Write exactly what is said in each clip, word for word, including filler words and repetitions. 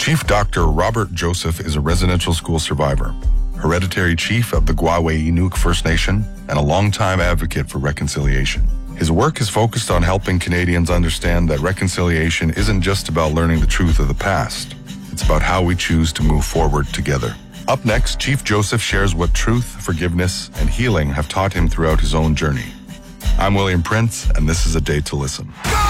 Chief Doctor Robert Joseph is a residential school survivor, hereditary chief of the Gwawe-Inuk First Nation, and a longtime advocate for reconciliation. His work is focused on helping Canadians understand that reconciliation isn't just about learning the truth of the past. It's about how we choose to move forward together. Up next, Chief Joseph shares what truth, forgiveness, and healing have taught him throughout his own journey. I'm William Prince, and this is A Day to Listen.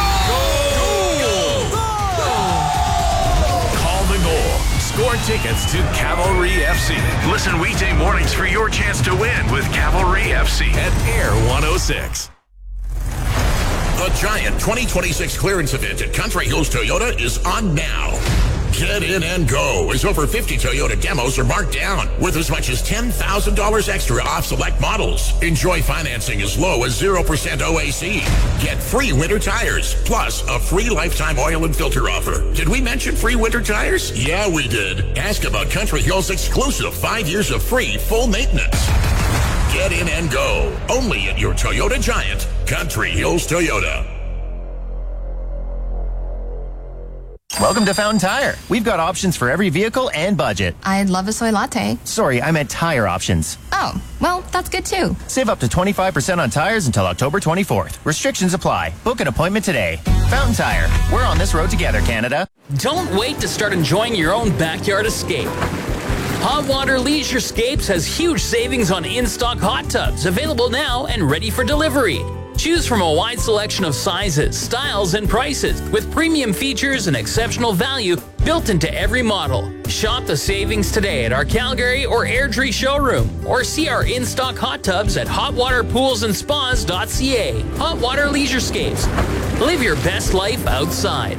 Score tickets to Cavalry F C. Listen weekday mornings for your chance to win with Cavalry F C at Air one oh six. The Giant twenty twenty-six clearance event at Country Hills Toyota is on now. Get in and go, as over fifty Toyota demos are marked down with as much as ten thousand dollars extra off select models. Enjoy financing as low as zero percent O A C. Get free winter tires, plus a free lifetime oil and filter offer. Did we mention free winter tires? Yeah, we did. Ask about Country Hills' exclusive five years of free full maintenance. Get in and go, only at your Toyota Giant, Country Hills Toyota. Welcome to Fountain Tire. We've got options for every vehicle and budget. I'd love a soy latte. Sorry, I meant tire options. Oh, well, that's good too. Save up to twenty-five percent on tires until October twenty-fourth. Restrictions apply. Book an appointment today. Fountain Tire. We're on this road together, Canada. Don't wait to start enjoying your own backyard escape. Hot Water Leisurescapes has huge savings on in-stock hot tubs, available now and ready for delivery. Choose from a wide selection of sizes, styles, and prices, with premium features and exceptional value built into every model. Shop the savings today at our Calgary or Airdrie showroom, or see our in-stock hot tubs at hot water pools and spas dot c a. Hot Water Leisurescapes. Live your best life outside.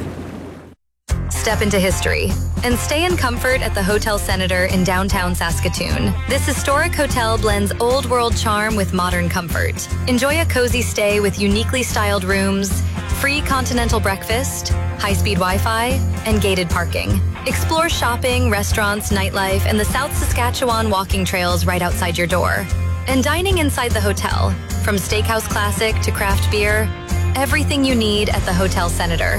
Step into history and stay in comfort at the Hotel Senator in downtown Saskatoon. This historic hotel blends old world charm with modern comfort. Enjoy a cozy stay with uniquely styled rooms, free continental breakfast, high-speed Wi-Fi, and gated parking. Explore shopping, restaurants, nightlife, and the South Saskatchewan walking trails right outside your door. And dining inside the hotel, from Steakhouse Classic to craft beer, everything you need at the Hotel Senator.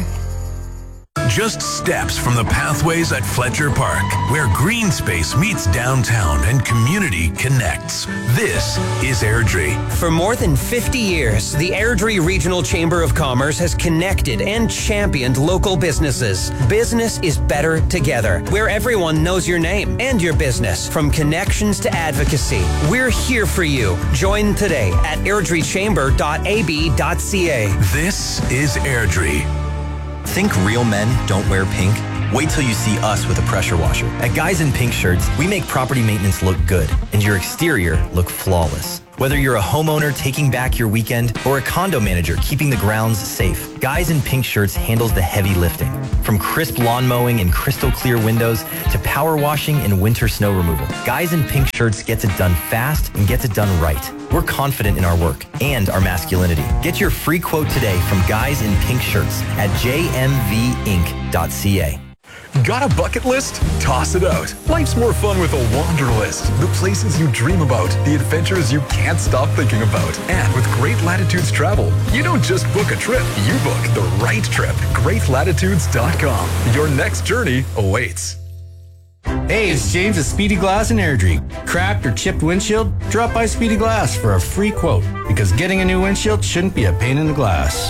Just steps from the pathways at Fletcher Park, where green space meets downtown and community connects. This is Airdrie. For more than fifty years, the Airdrie Regional Chamber of Commerce has connected and championed local businesses. Business is better together, where everyone knows your name and your business, from connections to advocacy. We're here for you. Join today at airdrie chamber dot a b dot c a. This is Airdrie. Think real men don't wear pink? Wait till you see us with a pressure washer. At Guys in Pink Shirts, we make property maintenance look good and your exterior look flawless. Whether you're a homeowner taking back your weekend or a condo manager keeping the grounds safe, Guys in Pink Shirts handles the heavy lifting. From crisp lawn mowing and crystal clear windows to power washing and winter snow removal, Guys in Pink Shirts gets it done fast and gets it done right. We're confident in our work and our masculinity. Get your free quote today from Guys in Pink Shirts at j m v inc dot c a. Got a bucket list? Toss it out. Life's more fun with a Wanderlist. The places you dream about, the adventures you can't stop thinking about. And with Great Latitudes Travel, you don't just book a trip, you book the right trip. great latitudes dot com. Your next journey awaits. Hey, it's James at Speedy Glass in Airdrie. Cracked or chipped windshield? Drop by Speedy Glass for a free quote, because getting a new windshield shouldn't be a pain in the glass.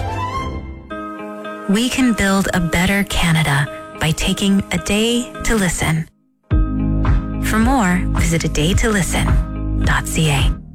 We can build a better Canada by taking a day to listen. For more, visit a day to listen dot c a.